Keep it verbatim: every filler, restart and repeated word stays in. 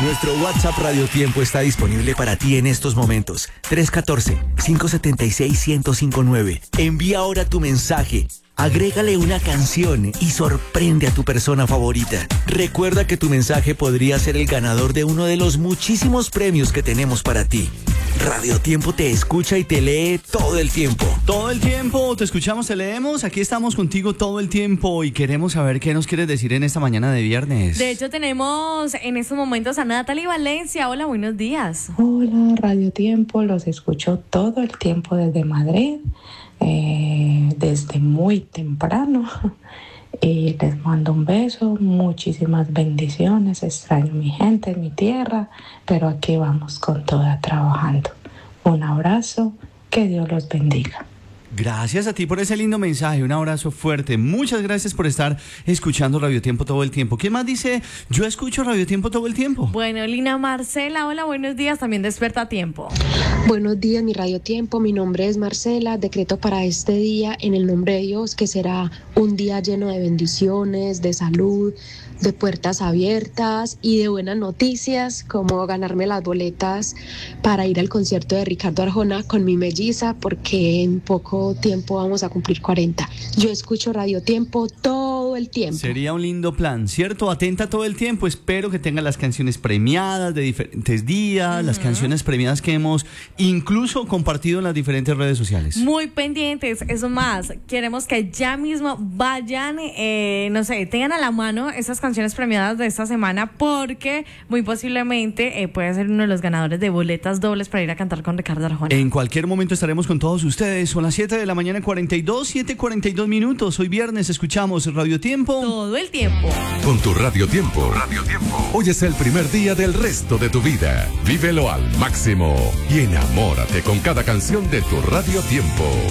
Nuestro WhatsApp Radio Tiempo está disponible para ti en estos momentos. tres uno cuatro, cinco siete seis, uno cero cinco nueve. Envía ahora tu mensaje. Agrégale una canción y sorprende a tu persona favorita. Recuerda que tu mensaje podría ser el ganador de uno de los muchísimos premios que tenemos para ti. Radio Tiempo te escucha y te lee todo el tiempo. Todo el tiempo, te escuchamos, te leemos. Aquí estamos contigo todo el tiempo y queremos saber qué nos quieres decir en esta mañana de viernes. De hecho, tenemos en estos momentos a Natalie Valencia. Hola, buenos días. Hola, Radio Tiempo, los escucho todo el tiempo desde Madrid. Eh, desde muy temprano y les mando un beso, muchísimas bendiciones, extraño mi gente, mi tierra, pero aquí vamos con toda trabajando. Un abrazo, que Dios los bendiga. Gracias a ti por ese lindo mensaje, un abrazo fuerte. Muchas gracias por estar escuchando Radio Tiempo todo el tiempo. ¿Qué más dice? Yo escucho Radio Tiempo todo el tiempo. Bueno, Lina Marcela, hola, buenos días, también despierta a tiempo. Buenos días, mi Radio Tiempo, mi nombre es Marcela, decreto para este día en el nombre de Dios que será un día lleno de bendiciones, de salud, de puertas abiertas y de buenas noticias, como ganarme las boletas para ir al concierto de Ricardo Arjona con mi melliza, porque en poco tiempo vamos a cumplir cuarenta. Yo escucho Radio Tiempo todo el tiempo. Sería un lindo plan, ¿cierto? Atenta todo el tiempo. Espero que tenga las canciones premiadas de diferentes días, uh-huh. las canciones premiadas que hemos incluso compartido en las diferentes redes sociales. Muy pendientes, eso más. Queremos que ya mismo vayan, eh, no sé, tengan a la mano esas canciones premiadas de esta semana, porque muy posiblemente eh, puede ser uno de los ganadores de boletas dobles para ir a cantar con Ricardo Arjona. En cualquier momento estaremos con todos ustedes. Son las siete de la mañana, cuarenta y dos, siete cuarenta y dos minutos. Hoy viernes escuchamos Radio Tiempo todo el tiempo. Con tu Radio Tiempo. Radio Tiempo. Hoy es el primer día del resto de tu vida. Vívelo al máximo y enamórate con cada canción de tu Radio Tiempo.